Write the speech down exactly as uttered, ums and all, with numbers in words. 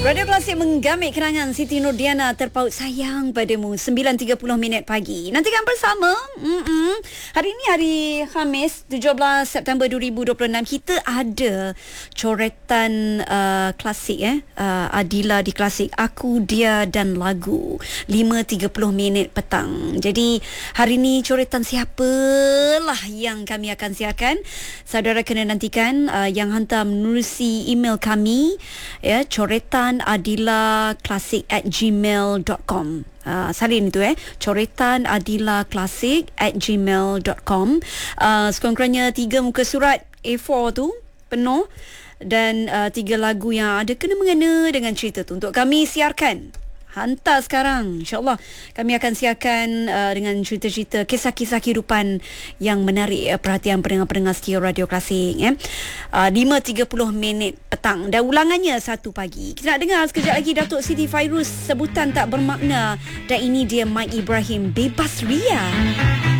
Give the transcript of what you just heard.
Radio Klasik menggamit kenangan Siti Nurdiana terpaut sayang padamu sembilan tiga puluh minit pagi. Nantikan bersama. Mm-mm. Hari ini hari Khamis tujuh belas September dua ribu dua puluh enam kita ada coretan uh, klasik eh uh, Adila di Klasik Aku Dia dan Lagu lima tiga puluh minit petang. Jadi hari ini coretan siapalah yang kami akan siarkan. Saudara kena nantikan uh, yang hantar menerusi email kami ya coretan adila klasik at gmail dot com. Uh, salin itu eh coretan adila klasik at gmail dot com. uh, Sekurang-kurangnya tiga muka surat A four tu penuh dan uh, tiga lagu yang ada kena mengena dengan cerita tu untuk kami siarkan. Hantar sekarang, InsyaAllah kami akan siarkan uh, dengan cerita-cerita kisah-kisah kehidupan yang menarik uh, perhatian pendengar-pendengar setia Radio Klasik eh. uh, lima tiga puluh minit petang dan ulangannya satu pagi. Kita nak dengar sekejap lagi Datuk Siti Fairuz, Sebutan Tak Bermakna, dan ini dia Mike Ibrahim, Bebas Ria.